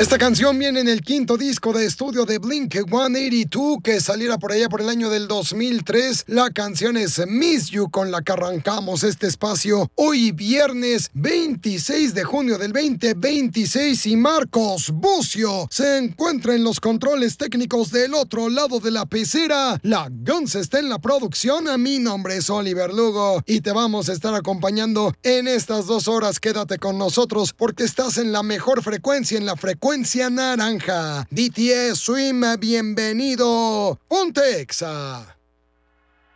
Esta canción viene en el quinto disco de estudio de Blink-182 que saliera por allá por el año del 2003. La canción es Miss You, con la que arrancamos este espacio hoy viernes 26 de junio del 2026, y Marcos Bucio se encuentra en los controles técnicos del otro lado de la pecera. La Guns está en la producción. A mi nombre es Oliver Lugo y te vamos a estar acompañando en estas 2 horas. Quédate con nosotros porque estás en la mejor frecuencia, en la frecuencia naranja. BTS Swim, bienvenido. Ponte Exa.